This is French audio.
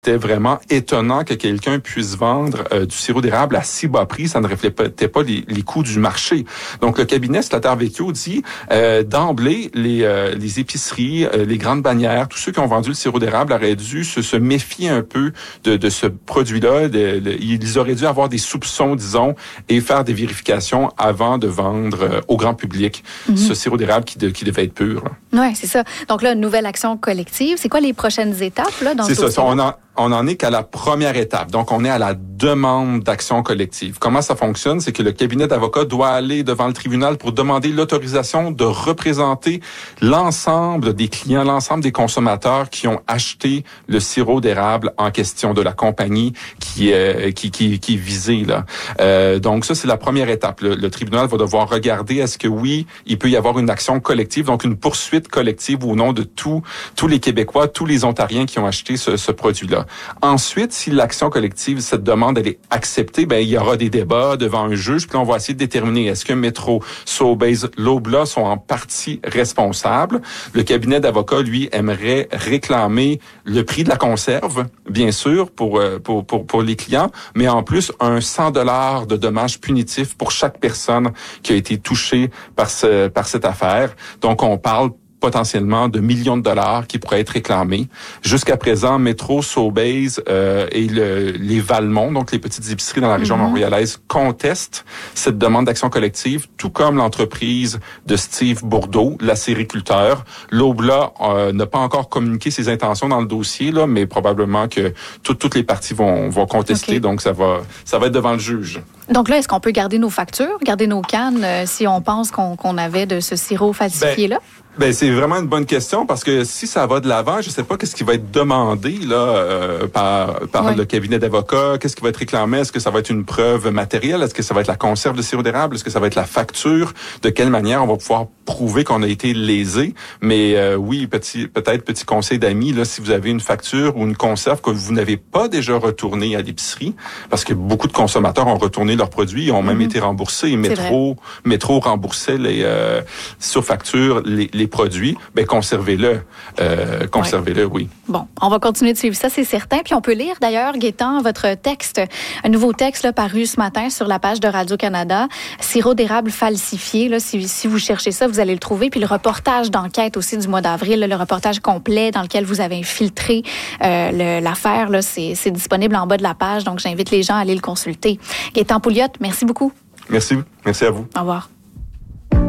C'était vraiment étonnant que quelqu'un puisse vendre du sirop d'érable à si bas prix. Ça ne reflétait pas les coûts du marché. Donc, le cabinet Slater-Vecchio dit d'emblée, les épiceries, les grandes bannières, tous ceux qui ont vendu le sirop d'érable auraient dû se méfier un peu de ce produit-là. Ils auraient dû avoir des soupçons, disons, et faire des vérifications avant de vendre au grand public ce sirop d'érable qui devait être pur. Oui, c'est ça. Donc là, une nouvelle action collective. C'est quoi les prochaines étapes là dans ce dossier? C'est ça. On en est qu'à la première étape. Donc, on est à la demande d'action collective. Comment ça fonctionne? C'est que le cabinet d'avocats doit aller devant le tribunal pour demander l'autorisation de représenter l'ensemble des clients, l'ensemble des consommateurs qui ont acheté le sirop d'érable en question de la compagnie qui est visée, là. Donc, ça, c'est la première étape. Le tribunal va devoir regarder est-ce que oui, il peut y avoir une action collective, donc une poursuite collective au nom de tous les Québécois, tous les Ontariens qui ont acheté ce produit-là. Ensuite, si l'action collective, cette demande, elle est acceptée, il y aura des débats devant un juge, puis on va essayer de déterminer est-ce que Metro, Sobeys, Loblaw sont en partie responsables. Le cabinet d'avocats, lui, aimerait réclamer le prix de la conserve, bien sûr, pour les clients, mais en plus, un $100 de dommages punitifs pour chaque personne qui a été touchée par cette affaire. Donc, on parle potentiellement de millions de dollars qui pourraient être réclamés. Jusqu'à présent, Metro, Sobeys et les Valmont, donc les petites épiceries dans la région montréalaise, contestent cette demande d'action collective, tout comme l'entreprise de Steve Bourdeau, l'acériculteur. Loblaw n'a pas encore communiqué ses intentions dans le dossier, là, mais probablement que toutes les parties vont contester, donc ça va être devant le juge. Donc là, est-ce qu'on peut garder nos factures, garder nos cannes si on pense qu'on avait de ce sirop falsifié-là? C'est vraiment une bonne question parce que si ça va de l'avant, je sais pas qu'est-ce qui va être demandé là par le cabinet d'avocats, qu'est-ce qui va être réclamé, est-ce que ça va être une preuve matérielle, est-ce que ça va être la conserve de sirop d'érable, est-ce que ça va être la facture, de quelle manière on va pouvoir prouver qu'on a été lésé. Mais oui, petit conseil d'amis là, si vous avez une facture ou une conserve que vous n'avez pas déjà retournée à l'épicerie, parce que beaucoup de consommateurs ont retourné leurs produits, ils ont même été remboursés. Metro remboursait sur facture les produits, conservez-le. Conservez-le, oui. Bon, on va continuer de suivre ça, c'est certain. Puis on peut lire d'ailleurs, Gaétan, votre texte, un nouveau texte là, paru ce matin sur la page de Radio-Canada, sirop d'érable falsifié. Là, si vous cherchez ça, vous allez le trouver. Puis le reportage d'enquête aussi du mois d'avril, là, le reportage complet dans lequel vous avez infiltré l'affaire, là, c'est disponible en bas de la page. Donc j'invite les gens à aller le consulter. Gaétan Pouliot, merci beaucoup. Merci à vous. Au revoir.